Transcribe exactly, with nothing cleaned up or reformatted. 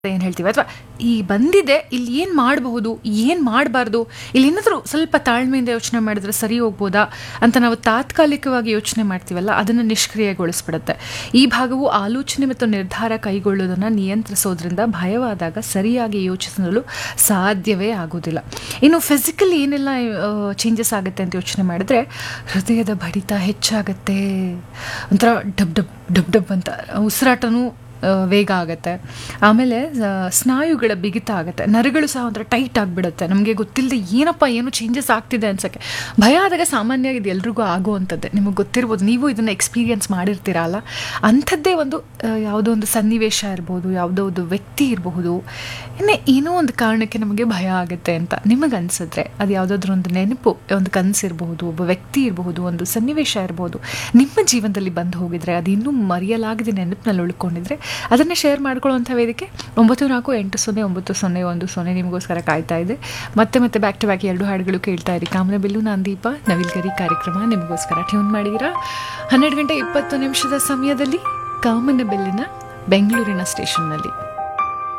ಏನು ಹೇಳ್ತೀವಿ ಅಥವಾ ಈ ಬಂದಿದೆ ಇಲ್ಲಿ ಏನು ಮಾಡಬಹುದು ಏನು ಮಾಡಬಾರ್ದು ಇಲ್ಲಿ ಏನಾದರೂ ಸ್ವಲ್ಪ ತಾಳ್ಮೆಯಿಂದ ಯೋಚನೆ ಮಾಡಿದ್ರೆ ಸರಿ ಹೋಗ್ಬೋದಾ ಅಂತ ನಾವು ತಾತ್ಕಾಲಿಕವಾಗಿ ಯೋಚನೆ ಮಾಡ್ತೀವಲ್ಲ ಅದನ್ನು ನಿಷ್ಕ್ರಿಯಗೊಳಿಸ್ಬಿಡುತ್ತೆ. ಈ ಭಾಗವು ಆಲೋಚನೆ ಮತ್ತು ನಿರ್ಧಾರ ಕೈಗೊಳ್ಳುವುದನ್ನು ನಿಯಂತ್ರಿಸೋದ್ರಿಂದ ಭಯವಾದಾಗ ಸರಿಯಾಗಿ ಯೋಚಿಸಲು ಸಾಧ್ಯವೇ ಆಗೋದಿಲ್ಲ. ಇನ್ನು ಫಿಸಿಕಲಿ ಏನೆಲ್ಲ ಚೇಂಜಸ್ ಆಗುತ್ತೆ ಅಂತ ಯೋಚನೆ ಮಾಡಿದ್ರೆ ಹೃದಯದ ಬಡಿತ ಹೆಚ್ಚಾಗುತ್ತೆ, ಒಂಥರ ಡಬ್ ಡಬ್ ಡಬ್ ಡಬ್ ಅಂತ ಉಸಿರಾಟನೂ ವೇಗ ಆಗುತ್ತೆ. ಆಮೇಲೆ ಸ್ನಾಯುಗಳ ಬಿಗಿತ ಆಗುತ್ತೆ, ನರಗಳು ಸಹ ಒಂಥರ ಟೈಟ್ ಆಗಿಬಿಡುತ್ತೆ. ನಮಗೆ ಗೊತ್ತಿಲ್ಲದೆ ಏನಪ್ಪ ಏನು ಚೇಂಜಸ್ ಆಗ್ತಿದೆ ಅನ್ಸೋಕ್ಕೆ. ಭಯ ಆದಾಗ ಸಾಮಾನ್ಯವಾಗಿ ಇದು ಎಲ್ರಿಗೂ ಆಗುವಂಥದ್ದೇ, ನಿಮಗೆ ಗೊತ್ತಿರ್ಬೋದು, ನೀವು ಇದನ್ನು ಎಕ್ಸ್ಪೀರಿಯೆನ್ಸ್ ಮಾಡಿರ್ತೀರಲ್ಲ. ಅಂಥದ್ದೇ ಒಂದು ಯಾವುದೋ ಒಂದು ಸನ್ನಿವೇಶ ಇರ್ಬೋದು, ಯಾವುದೋ ಒಂದು ವ್ಯಕ್ತಿ ಇರಬಹುದು, ಇನ್ನೇ ಏನೋ ಒಂದು ಕಾರಣಕ್ಕೆ ನಮಗೆ ಭಯ ಆಗುತ್ತೆ ಅಂತ ನಿಮಗೆ ಅನಿಸಿದ್ರೆ ಅದು ಯಾವುದಾದ್ರೂ ಒಂದು ನೆನಪು, ಒಂದು ಕನಸಿರಬಹುದು, ಒಬ್ಬ ವ್ಯಕ್ತಿ ಇರಬಹುದು, ಒಂದು ಸನ್ನಿವೇಶ ಇರ್ಬೋದು, ನಿಮ್ಮ ಜೀವನದಲ್ಲಿ ಬಂದು ಹೋಗಿದ್ರೆ ಅದು ಇನ್ನೂ ಮರೆಯಲಾಗದೆ ನೆನಪಿನಲ್ಲಿ ಉಳ್ಕೊಂಡಿದ್ರೆ ಅದನ್ನು ಶೇರ್ ಮಾಡ್ಕೊಳ್ಳುವಂಥ ವೇದಿಕೆ ಒಂಬತ್ತು ನಾಲ್ಕು ಎಂಟು ಸೊನ್ನೆ ಒಂಬತ್ತು ಸೊನ್ನೆ ಒಂದು ಸೊನ್ನೆ ನಿಮಗೋಸ್ಕರ ಕಾಯ್ತಾ ಇದೆ. ಮತ್ತೆ ಮತ್ತೆ ಬ್ಯಾಕ್ ಟು ಬ್ಯಾಕ್ ಎರಡು ಹಾಡುಗಳು ಕೇಳ್ತಾ ಇರಿ. ಕಾಮನಬಿಲ್ಲು ನಾನ್ ದೀಪ ನವಿಲ್ಗರಿ ಕಾರ್ಯಕ್ರಮ ನಿಮಗೋಸ್ಕರ ಟ್ಯೂನ್ ಮಾಡಿದ್ದೀರಾ. ಹನ್ನೆರಡು ಗಂಟೆ ಇಪ್ಪತ್ತು ನಿಮಿಷದ ಸಮಯದಲ್ಲಿ ಕಾಮನಬಿಲ್ಲಿನ ಬೆಂಗಳೂರಿನ ಸ್ಟೇಷನ್ನಲ್ಲಿ